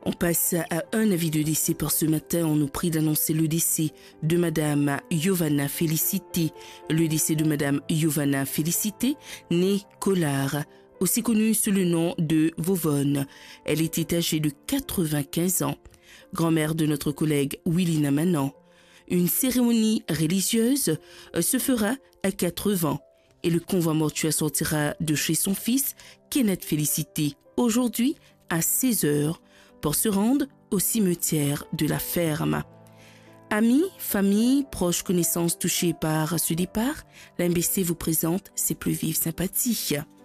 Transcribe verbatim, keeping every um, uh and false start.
On passe à un avis de décès pour ce matin. On nous prie d'annoncer le décès de Madame Giovanna Félicité. Le décès de Madame Giovanna Félicité, née Collard, aussi connue sous le nom de Vovonne. Elle était âgée de quatre-vingt-quinze ans. Grand-mère de notre collègue Willina Manan. Une cérémonie religieuse se fera à quatre-vingts et le convoi mortuaire sortira de chez son fils, Kenneth Félicité, aujourd'hui à seize heures. Pour se rendre au cimetière de la ferme. Amis, familles, proches, connaissances touchés par ce départ, l'A M B C vous présente ses plus vives sympathies.